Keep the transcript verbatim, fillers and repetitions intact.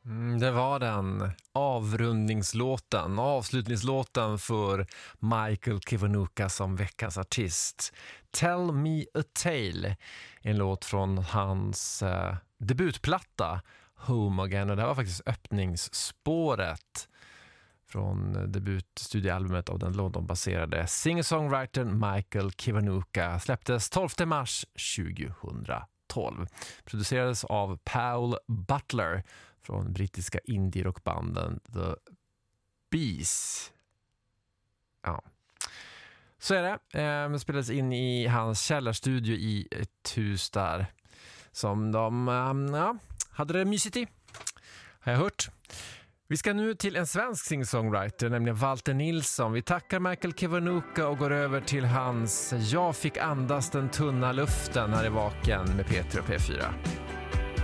Mm, det var den avrundningslåten, avslutningslåten för Michael Kiwanuka som veckans artist. Tell Me A Tale, en låt från hans eh, debutplatta Home Again. Och det här var faktiskt öppningsspåret från debutstudioalbumet av den Londonbaserade singer-songwritern Michael Kiwanuka. Släpptes tolfte mars tjugohundratolv. Producerades av Paul Butler från brittiska indie-rockbanden The Bees. Ja. Så är det. Eh, spelades in i hans källarstudio i ett hus där som de um, ja, hade det mysigt i. Har jag hört. Vi ska nu till en svensk singer-songwriter, nämligen Walter Nilsson. Vi tackar Michael Kiwanuka och går över till hans Jag fick andas den tunna luften här i Vaken med Peter och P fyra.